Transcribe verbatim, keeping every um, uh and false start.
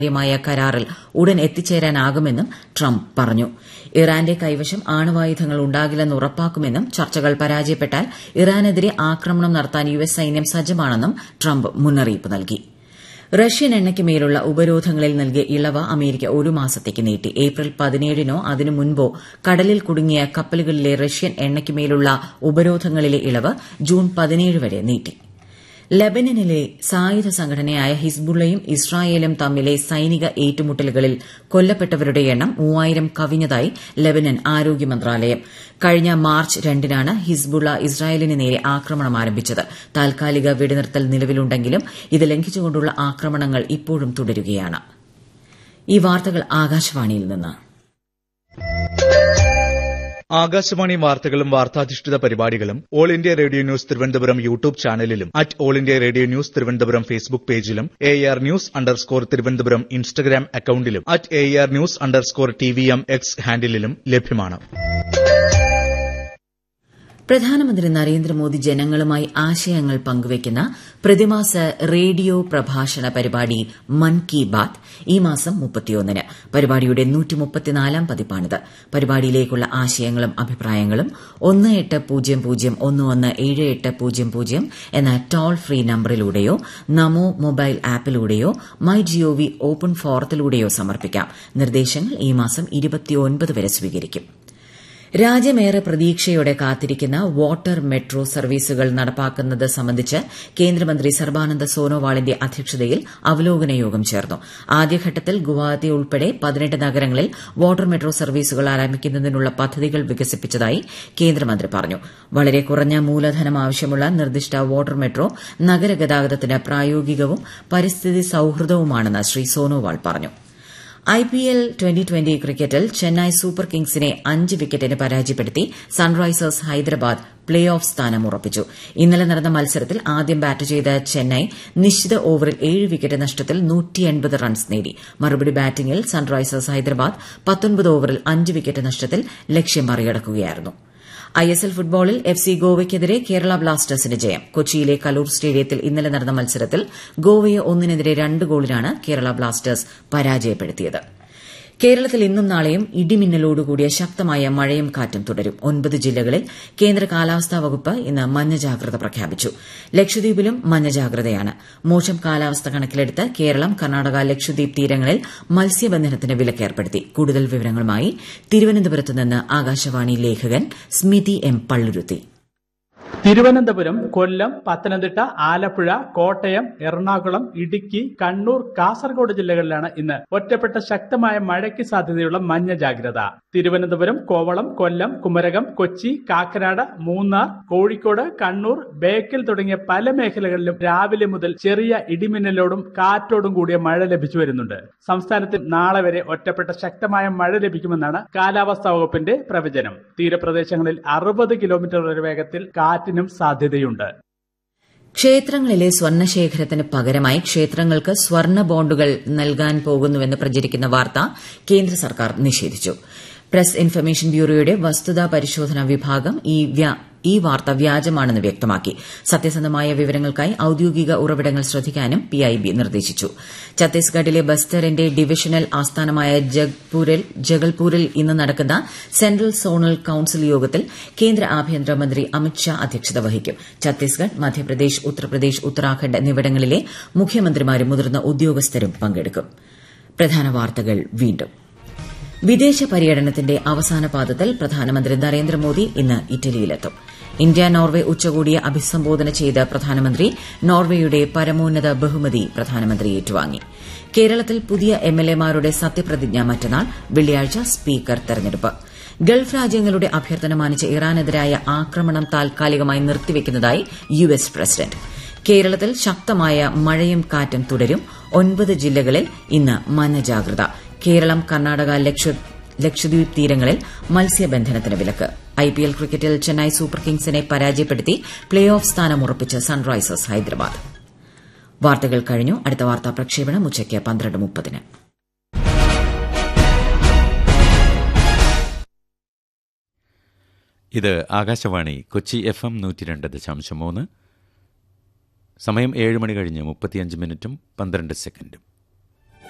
മായ കരാറിൽ ഉടൻ എത്തിച്ചേരാനാകുമെന്നും ട്രംപ് പറഞ്ഞു. ഇറാന്റെ കൈവശം ആണവായുധങ്ങൾ ഉണ്ടാകില്ലെന്ന് ഉറപ്പാക്കുമെന്നും ചർച്ചകൾ പരാജയപ്പെട്ടാൽ ഇറാനെതിരെ ആക്രമണം നടത്താൻ യു എസ് സൈന്യം സജ്ജമാണെന്നും ട്രംപ് മുന്നറിയിപ്പ് നൽകി. റഷ്യൻ എണ്ണയ്ക്ക് മേലുള്ള ഉപരോധങ്ങളിൽ നൽകിയ ഇളവ് അമേരിക്ക ഒരു മാസത്തേക്ക് നീട്ടി. ഏപ്രിൽ പതിനേഴിനോ അതിനു മുൻപോ കടലിൽ കുടുങ്ങിയ കപ്പലുകളിലെ റഷ്യൻ എണ്ണയ്ക്കുമേലുള്ള ഉപരോധങ്ങളിലെ ഇളവ് ജൂൺ പതിനേഴ് വരെ നീട്ടി. ലെബനനിലെ സായുധ സംഘടനയായ ഹിസ്ബുള്ളയും ഇസ്രായേലും തമ്മിലെ സൈനിക ഏറ്റുമുട്ടലുകളിൽ കൊല്ലപ്പെട്ടവരുടെ എണ്ണം മൂവായിരം കവിഞ്ഞതായി ലെബനൻ ആരോഗ്യ മന്ത്രാലയം. കഴിഞ്ഞ മാർച്ച് രണ്ടിനാണ് ഹിസ്ബുള്ള ഇസ്രായേലിന് നേരെ ആക്രമണം ആരംഭിച്ചത്. താൽക്കാലിക വെടിനിർത്തൽ നിലവിലുണ്ടെങ്കിലും ഇത് ലംഘിച്ചുകൊണ്ടുള്ള ആക്രമണങ്ങൾ ഇപ്പോഴും തുടരുകയാണ്. ഈ വാർത്തകൾ ആകാശവാണിയിൽ നിന്ന്. ആകാശവാണി വാർത്തകളും വാർത്താധിഷ്ഠിത പരിപാടികളും all India radio news Thiruvananthapuram YouTube ചാനലിലും at all India radio news Thiruvananthapuram Facebook പേജിലും A R news underscore Thiruvananthapuram Instagram അക്കൌണ്ടിലും at A R news underscore T V M X ഹാൻഡിലും ലഭ്യമാണ്. പ്രധാനമന്ത്രി നരേന്ദ്രമോദി ജനങ്ങളുമായി ആശയങ്ങൾ പങ്കുവയ്ക്കുന്ന പ്രതിമാസ റേഡിയോ പ്രഭാഷണ പരിപാടി മൻ കി ബാത് ഈ മാസം മുപ്പത്തിയൊന്നിന് പരിപാടിയുടെ നൂറ്റിമുപ്പത്തിനാലാം പതിപ്പാണിത്. പരിപാടിയിലേക്കുള്ള ആശയങ്ങളും അഭിപ്രായങ്ങളും ഒന്ന് എട്ട് പൂജ്യം പൂജ്യം ഒന്ന് ഒന്ന് ഏഴ് എട്ട് പൂജ്യം പൂജ്യം എന്ന toll free നമ്പറിലൂടെയോ Namo mobile ആപ്പിലൂടെയോ my G O V open ഫോറത്തിലൂടെയോ സമർപ്പിക്കാം. നിർദ്ദേശങ്ങൾ ഈ മാസം ഇരുപത്തിയൊൻപത് വരെ സ്വീകരിക്കും. രാജ്യമേറെ പ്രതീക്ഷയോടെ കാത്തിരിക്കുന്ന വാട്ടർ മെട്രോ സർവീസുകൾ നടപ്പാക്കുന്നത് സംബന്ധിച്ച് കേന്ദ്രമന്ത്രി സർബാനന്ദ സോനോവാളിന്റെ അധ്യക്ഷതയിൽ അവലോകന യോഗം ചേർന്നു. ആദ്യഘട്ടത്തിൽ ഗുവാഹത്തി ഉൾപ്പെടെ പതിനെട്ട് നഗരങ്ങളിൽ വാട്ടർ മെട്രോ സർവീസുകൾ ആരംഭിക്കുന്നതിനുള്ള പദ്ധതികൾ വികസിപ്പിച്ചതായി കേന്ദ്രമന്ത്രി പറഞ്ഞു. വളരെ കുറഞ്ഞ മൂലധനം ആവശ്യമുള്ള നിർദ്ദിഷ്ട വാട്ടർ മെട്രോ നഗരഗതാഗതത്തിന് പ്രായോഗികവും പരിസ്ഥിതി സൌഹൃദവുമാണെന്ന് ശ്രീ സോനോവാൾ പറഞ്ഞു. ഐപിഎൽ ട്വന്റി ട്വന്റി ക്രിക്കറ്റിൽ ചെന്നൈ സൂപ്പർ കിങ്സിനെ അഞ്ച് വിക്കറ്റിന് പരാജയപ്പെടുത്തി സൺറൈസേഴ്സ് ഹൈദരാബാദ് പ്ലേ ഓഫ് സ്ഥാനം ഉറപ്പിച്ചു. ഇന്നലെ നടന്ന മത്സരത്തിൽ ആദ്യം ബാറ്റ് ചെയ്ത ചെന്നൈ നിശ്ചിത ഓവറിൽ ഏഴ് വിക്കറ്റ് നഷ്ടത്തിൽ നൂറ്റി എൺപത് റൺസ് നേടി. മറുപടി ബാറ്റിംഗിൽ സൺറൈസേഴ്സ് ഹൈദരാബാദ് പത്തൊൻപത് ഓവറിൽ അഞ്ച് വിക്കറ്റ് നഷ്ടത്തിൽ ലക്ഷ്യം മറികടക്കുകയായിരുന്നു. ഐ എസ് എൽ ഫുട്ബോളിൽ എഫ് സി ഗോവയ്ക്കെതിരെ കേരള ബ്ലാസ്റ്റേഴ്സിന് ജയം. കൊച്ചിയിലെ കലൂർ സ്റ്റേഡിയത്തിൽ ഇന്നലെ നടന്ന മത്സരത്തിൽ ഗോവയെ ഒന്നിനെതിരെ രണ്ട് ഗോളിനാണ് കേരള ബ്ലാസ്റ്റേഴ്സ് പരാജയപ്പെടുത്തിയത്. കേരളത്തിൽ ഇന്നും നാളെയും ഇടിമിന്നലോടുകൂടിയ ശക്തമായ മഴയും കാറ്റും തുടരും. ഒൻപത് ജില്ലകളിൽ കേന്ദ്ര കാലാവസ്ഥാ വകുപ്പ് ഇന്ന് മഞ്ഞ ജാഗ്രത പ്രഖ്യാപിച്ചു. ലക്ഷദ്വീപിലും മഞ്ഞ ജാഗ്രതയാണ്. മോശം കാലാവസ്ഥ കണക്കിലെടുത്ത് കേരളം, കർണാടക, ലക്ഷദ്വീപ് തീരങ്ങളിൽ മത്സ്യബന്ധനത്തിന് വിലക്കേർപ്പെടുത്തി. കൂടുതൽ വിവരങ്ങളുമായി തിരുവനന്തപുരത്ത് നിന്ന് ആകാശവാണി ലേഖകൻ സ്മിതി എം പള്ളുരുത്തി. തിരുവനന്തപുരം, കൊല്ലം, പത്തനംതിട്ട, ആലപ്പുഴ, കോട്ടയം, എറണാകുളം, ഇടുക്കി, കണ്ണൂർ, കാസർഗോഡ് ജില്ലകളിലാണ് ഇന്ന് ഒറ്റപ്പെട്ട ശക്തമായ മഴയ്ക്ക് സാധ്യതയുള്ള മഞ്ഞ ജാഗ്രത. തിരുവനന്തപുരം, കോവളം, കൊല്ലം, കുമരകം, കൊച്ചി, കാക്കനാട്, മൂന്നാർ, കോഴിക്കോട്, കണ്ണൂർ, ബേക്കൽ തുടങ്ങിയ പല മേഖലകളിലും രാവിലെ മുതൽ ചെറിയ ഇടിമിന്നലോടും കാറ്റോടും കൂടിയ മഴ ലഭിച്ചു വരുന്നുണ്ട്. സംസ്ഥാനത്ത് നാളെ വരെ ഒറ്റപ്പെട്ട ശക്തമായ മഴ ലഭിക്കുമെന്നാണ് കാലാവസ്ഥാ വകുപ്പിന്റെ പ്രവചനം. തീരപ്രദേശങ്ങളിൽ അറുപത് കിലോമീറ്റർ വരെ വേഗത്തിൽ കാറ്റ് സാധ്യതയുണ്ട്. ക്ഷേത്രങ്ങളിലെ സ്വർണ്ണശേഖരത്തിന് പകരമായി ക്ഷേത്രങ്ങൾക്ക് സ്വർണ്ണ ബോണ്ടുകൾ നൽകാൻ പോകുന്നുവെന്ന് പ്രചരിക്കുന്ന വാർത്ത കേന്ദ്ര സർക്കാർ നിഷേധിച്ചു. പ്രസ് ഇൻഫർമേഷൻ ബ്യൂറോയുടെ വസ്തുതാ പരിശോധനാ വിഭാഗം ഈ വാർത്ത വ്യാജമാണെന്ന് വ്യക്തമാക്കി. സത്യസന്ധമായ വിവരങ്ങൾക്കായി ഔദ്യോഗിക ഉറവിടങ്ങൾ ശ്രദ്ധിക്കാനും പിഐബി നിർദ്ദേശിച്ചു. ഛത്തീസ്ഗഡിലെ ബസ്തറിന്റെ ഡിവിഷണൽ ആസ്ഥാനമായ ജഗൽപൂരിൽ ഇന്ന് നടക്കുന്ന സെൻട്രൽ സോണൽ കൌൺസിൽ യോഗത്തിൽ കേന്ദ്ര ആഭ്യന്തരമന്ത്രി അമിത്ഷാ അധ്യക്ഷത വഹിക്കും. ഛത്തീസ്ഗഡ്, മധ്യപ്രദേശ്, ഉത്തർപ്രദേശ്, ഉത്തരാഖണ്ഡ് എന്നിവിടങ്ങളിലെ മുഖ്യമന്ത്രിമാരും മുതിർന്ന ഉദ്യോഗസ്ഥരും പങ്കെടുക്കും. പ്രധാന വാർത്തകൾ വീണ്ടും. വിദേശ പര്യടനത്തിന്റെ അവസാന പാദത്തിൽ പ്രധാനമന്ത്രി നരേന്ദ്രമോദി ഇന്ന് ഇറ്റലിയിലെത്തും. ഇന്ത്യ നോർവെ ഉച്ചകോടിയെ അഭിസംബോധന ചെയ്ത് പ്രധാനമന്ത്രി നോർവേയുടെ പരമോന്നത ബഹുമതി പ്രധാനമന്ത്രി ഏറ്റുവാങ്ങി. കേരളത്തിൽ പുതിയ എംഎൽഎമാരുടെ സത്യപ്രതിജ്ഞ മറ്റന്നാൾ. വെള്ളിയാഴ്ച സ്പീക്കർ തെരഞ്ഞെടുപ്പ്. ഗൾഫ് രാജ്യങ്ങളുടെ അഭ്യർത്ഥന മാനിച്ച് ഇറാനെതിരായ ആക്രമണം താൽക്കാലികമായി നിർത്തിവെക്കുന്നതായി യു എസ് പ്രസിഡന്റ്. കേരളത്തിൽ ശക്തമായ മഴയും കാറ്റും തുടരും. ഒൻപത് ജില്ലകളിൽ ഇന്ന് മഞ്ഞ ജാഗ്രത. കേരളം, കർണാടക, ലക്ഷദ്വീപ് തീരങ്ങളിൽ മത്സ്യബന്ധനത്തിന് വിലക്ക്. ഐപിഎൽ ക്രിക്കറ്റിൽ ചെന്നൈ സൂപ്പർ കിങ്സിനെ പരാജയപ്പെടുത്തി പ്ലേ ഓഫ് സ്ഥാനം ഉറപ്പിച്ച് സൺറൈസേഴ്സ് ഹൈദരാബാദ്. വാർത്തകൾ കഴിഞ്ഞു. അടുത്ത വാർത്താ പ്രക്ഷേപണം ഉച്ചയ്ക്ക് പന്ത്രണ്ട് മുപ്പതിന്. ഇത് ആകാശവാണി കൊച്ചി എഫ് എം നൂറ്റി രണ്ട് ദശാംശം മൂന്ന്. സമയം ഏഴ് മണി കഴിഞ്ഞ് മുപ്പത്തിയഞ്ച് മിനിറ്റും പന്ത്രണ്ട് സെക്കൻഡും.